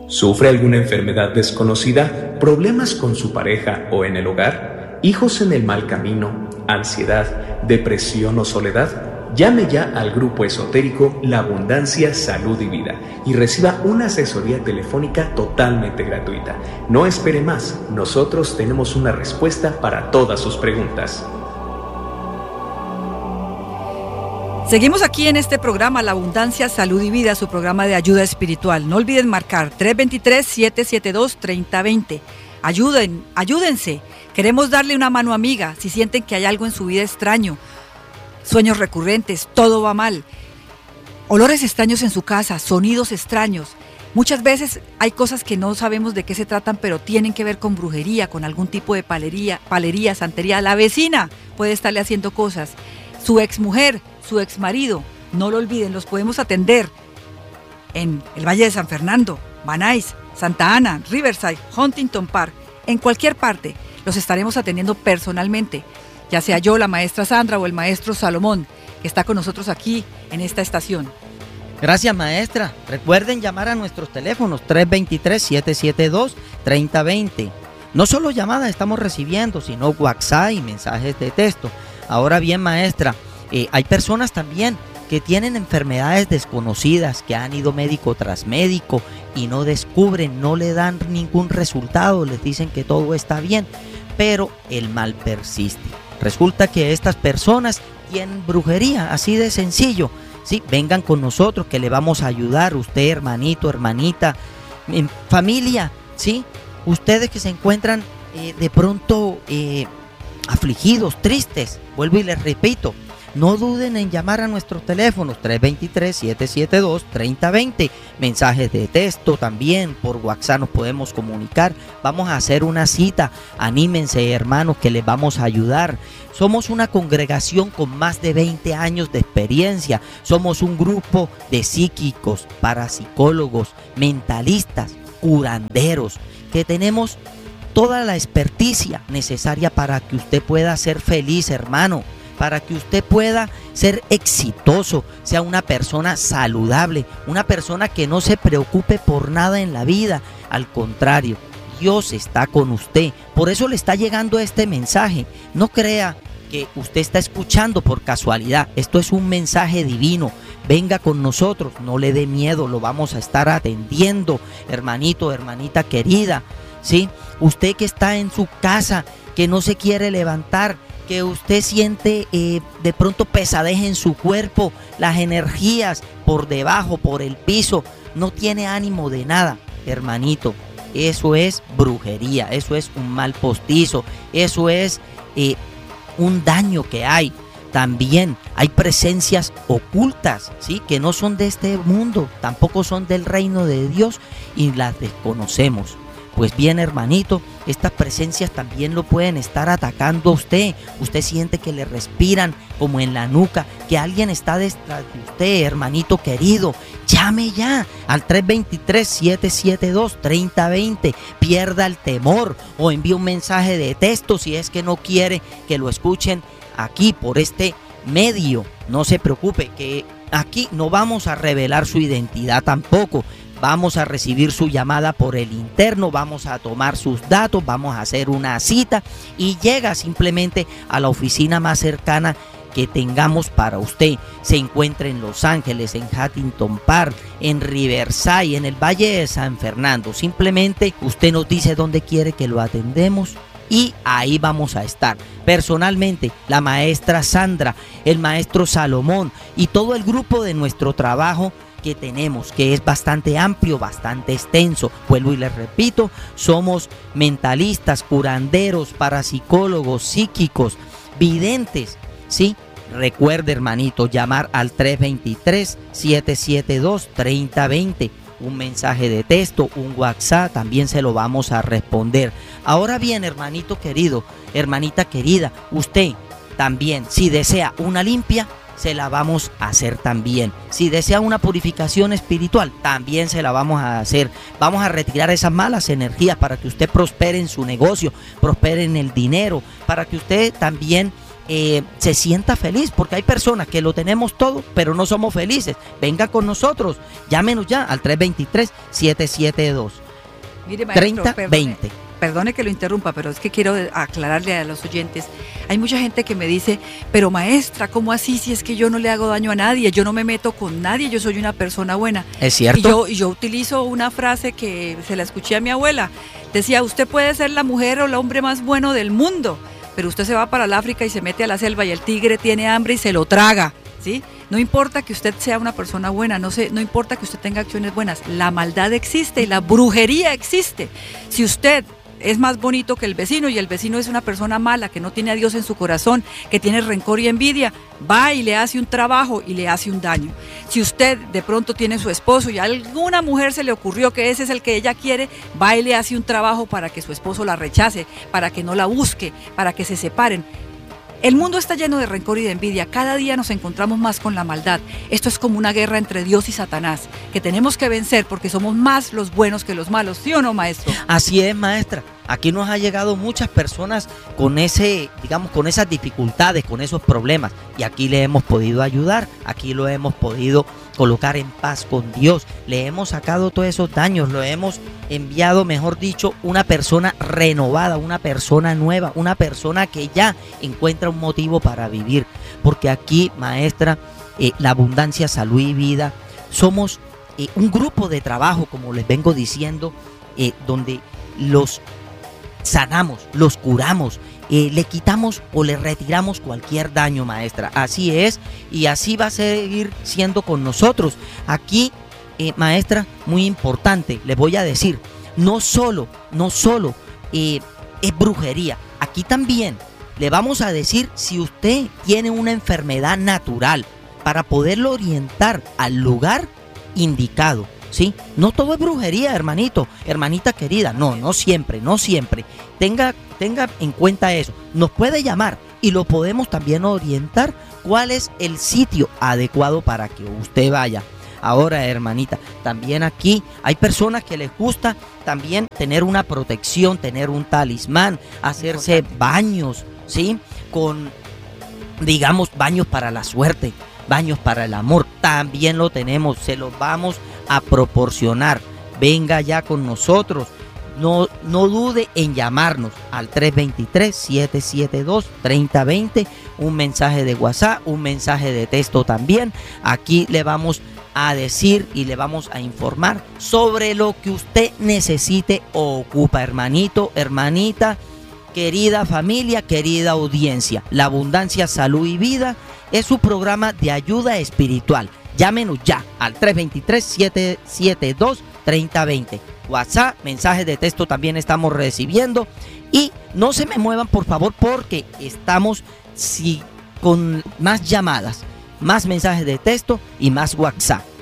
¿Sufre alguna enfermedad desconocida, problemas con su pareja o en el hogar, hijos en el mal camino, ansiedad, depresión o soledad? Llame ya al grupo esotérico La Abundancia, Salud y Vida y reciba una asesoría telefónica totalmente gratuita. No espere más, nosotros tenemos una respuesta para todas sus preguntas. Seguimos aquí en este programa La Abundancia, Salud y Vida, su programa de ayuda espiritual. No olviden marcar 323-772-3020. Ayúdense. Queremos darle una mano amiga si sienten que hay algo en su vida extraño. Sueños recurrentes, todo va mal. Olores extraños en su casa, sonidos extraños. Muchas veces hay cosas que no sabemos de qué se tratan, pero tienen que ver con brujería, con algún tipo de palería, santería. La vecina puede estarle haciendo cosas. Su exmujer, su exmarido, no lo olviden, los podemos atender en el Valle de San Fernando, Banais, Santa Ana, Riverside, Huntington Park, en cualquier parte. Los estaremos atendiendo personalmente, ya sea yo, la maestra Sandra o el maestro Salomón, que está con nosotros aquí en esta estación. Gracias, maestra. Recuerden llamar a nuestros teléfonos 323-772-3020. No solo llamadas estamos recibiendo, sino WhatsApp y mensajes de texto. Ahora bien, maestra, hay personas también que tienen enfermedades desconocidas, que han ido médico tras médico y no descubren, no le dan ningún resultado, les dicen que todo está bien, pero el mal persiste. Resulta que estas personas tienen brujería, así de sencillo. Sí, vengan con nosotros que le vamos a ayudar, usted, hermanito, hermanita, familia, ¿sí? Ustedes que se encuentran de pronto afligidos, tristes, vuelvo y les repito, no duden en llamar a nuestros teléfonos 323-772-3020, mensajes de texto también, por WhatsApp nos podemos comunicar, vamos a hacer una cita, anímense hermanos que les vamos a ayudar. Somos una congregación con más de 20 años de experiencia, somos un grupo de psíquicos, parapsicólogos, mentalistas, curanderos, que tenemos toda la experticia necesaria para que usted pueda ser feliz, hermano, para que usted pueda ser exitoso, sea una persona saludable, una persona que no se preocupe por nada en la vida. Al contrario, Dios está con usted. Por eso le está llegando este mensaje. No crea que usted está escuchando por casualidad. Esto es un mensaje divino. Venga con nosotros, no le dé miedo, lo vamos a estar atendiendo, hermanito, hermanita querida. ¿Sí? Usted que está en su casa, que no se quiere levantar, que usted siente de pronto pesadez en su cuerpo, las energías por debajo, por el piso, no tiene ánimo de nada, hermanito, eso es brujería, eso es un mal postizo, eso es un daño que hay. También hay presencias ocultas, ¿sí? Que no son de este mundo, tampoco son del reino de Dios y las desconocemos. Pues bien, hermanito, estas presencias también lo pueden estar atacando a usted. Usted siente que le respiran como en la nuca, que alguien está detrás de usted, hermanito querido. Llame ya al 323-772-3020. Pierda el temor o envíe un mensaje de texto si es que no quiere que lo escuchen aquí por este medio. No se preocupe, que aquí no vamos a revelar su identidad tampoco. Vamos a recibir su llamada por el interno, vamos a tomar sus datos, vamos a hacer una cita y llega simplemente a la oficina más cercana que tengamos para usted. Se encuentra en Los Ángeles, en Huntington Park, en Riverside, en el Valle de San Fernando. Simplemente usted nos dice dónde quiere que lo atendemos y ahí vamos a estar. Personalmente, la maestra Sandra, el maestro Salomón y todo el grupo de nuestro trabajo que tenemos, que es bastante amplio, bastante extenso. Vuelvo y les repito, somos mentalistas, curanderos, parapsicólogos, psíquicos, videntes, ¿sí? Recuerde, hermanito, llamar al 323-772-3020. Un mensaje de texto, un WhatsApp, también se lo vamos a responder. Ahora bien, hermanito querido, hermanita querida, usted también, si desea una limpia, se la vamos a hacer también. Si desea una purificación espiritual, también se la vamos a hacer. Vamos a retirar esas malas energías para que usted prospere en su negocio, prospere en el dinero, para que usted también se sienta feliz, porque hay personas que lo tenemos todo, pero no somos felices. Venga con nosotros, llámenos ya al 323-772. Mire, maestro, 3020. Perdone que lo interrumpa, pero es que quiero aclararle a los oyentes. Hay mucha gente que me dice, pero maestra, ¿cómo así? Si es que yo no le hago daño a nadie, yo no me meto con nadie, yo soy una persona buena. ¿Es cierto? Y yo utilizo una frase que se la escuché a mi abuela. Decía, usted puede ser la mujer o el hombre más bueno del mundo, pero usted se va para el África y se mete a la selva y el tigre tiene hambre y se lo traga, ¿sí? No importa que usted sea una persona buena, no importa que usted tenga acciones buenas, la maldad existe y la brujería existe. Si usted es más bonito que el vecino y el vecino es una persona mala, que no tiene a Dios en su corazón, que tiene rencor y envidia, va y le hace un trabajo y le hace un daño. Si usted de pronto tiene su esposo y a alguna mujer se le ocurrió que ese es el que ella quiere, va y le hace un trabajo para que su esposo la rechace, para que no la busque, para que se separen. El mundo está lleno de rencor y de envidia. Cada día nos encontramos más con la maldad. Esto es como una guerra entre Dios y Satanás, que tenemos que vencer porque somos más los buenos que los malos. ¿Sí o no, maestro? Así es, maestra. Aquí nos ha llegado muchas personas con con esas dificultades, con esos problemas. Y aquí le hemos podido ayudar, aquí lo hemos podido colocar en paz con Dios. Le hemos sacado todos esos daños, lo hemos enviado, mejor dicho, una persona renovada, una persona nueva, una persona que ya encuentra un motivo para vivir. Porque aquí, maestra, la abundancia, salud y vida, somos un grupo de trabajo, como les vengo diciendo, donde los sanamos, los curamos, le quitamos o le retiramos cualquier daño, maestra. Así es, y así va a seguir siendo con nosotros. Aquí, maestra, muy importante, le voy a decir, no solo es brujería, aquí también le vamos a decir si usted tiene una enfermedad natural para poderlo orientar al lugar indicado. ¿Sí? No todo es brujería, hermanito, hermanita querida, no siempre. Tenga en cuenta eso. Nos puede llamar y lo podemos también orientar cuál es el sitio adecuado para que usted vaya. Ahora, hermanita, también aquí hay personas que les gusta también tener una protección, tener un talismán, hacerse baños, ¿sí? Con, baños para la suerte, baños para el amor, también lo tenemos, se los vamos a proporcionar. Venga ya con nosotros, no dude en llamarnos al 323-772-3020, un mensaje de WhatsApp, un mensaje de texto también. Aquí le vamos a decir y le vamos a informar sobre lo que usted necesite o ocupa, hermanito, hermanita, querida familia, querida audiencia. La abundancia, salud y vida es su programa de ayuda espiritual. Llámenos ya al 323-772-3020. WhatsApp, mensajes de texto también estamos recibiendo. Y no se me muevan, por favor, porque estamos con más llamadas, más mensajes de texto y más WhatsApp.